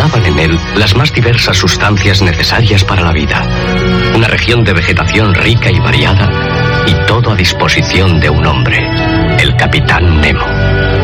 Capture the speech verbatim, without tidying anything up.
abundaban en él las más diversas sustancias necesarias para la vida. Una región de vegetación rica y variada, y todo a disposición de un hombre, el Capitán Nemo.